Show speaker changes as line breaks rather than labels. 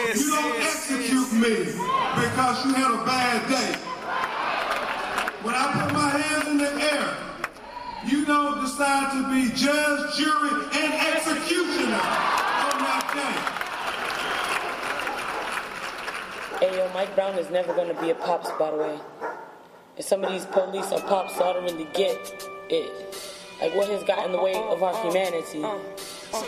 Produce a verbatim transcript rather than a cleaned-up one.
You don't execute me because you had a bad day. When I put my hands in the air, you don't decide to be judge, jury, and executioner on that day.
Hey, yo, Mike Brown is never going to be a pops, by the way. And some of these police are pops, so I don't really get it. Like, what has got in the way of our humanity?